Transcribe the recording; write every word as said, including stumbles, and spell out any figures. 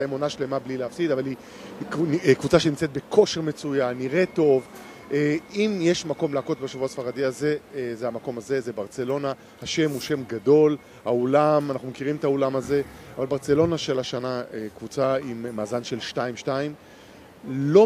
עונה שלמה בלי להפסיד, אבל היא קבוצה שנמצאת בכושר מצוין, נראה טוב. אם יש מקום להכות בשבוע הספרדי הזה, זה המקום הזה, זה ברצלונה. השם הוא שם גדול, האולם, אנחנו מכירים את האולם הזה, אבל ברצלונה של השנה קבוצה עם מאזן של שתיים שתיים. לא